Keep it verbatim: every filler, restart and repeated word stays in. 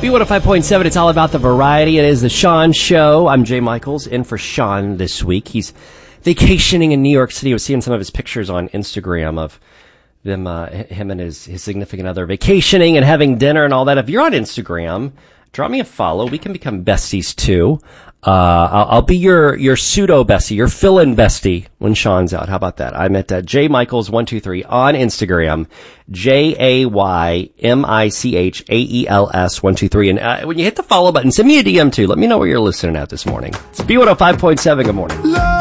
B one oh five point seven, it's all about the variety. It is the Sean Show. I'm Jay Michaels, in for Sean this week. He's vacationing in New York City. I was seeing some of his pictures on Instagram of them, uh, him and his, his significant other vacationing and having dinner and all that. If you're on Instagram, drop me a follow. We can become besties too. Uh, I'll, I'll be your, your pseudo bestie, your fill-in bestie when Sean's out. How about that? I'm at uh, J Michaels one two three on Instagram. J A Y M I C H A E L S one two three. And uh, when you hit the follow button, send me a D M too. Let me know where you're listening at this morning. It's B one oh five point seven. Good morning.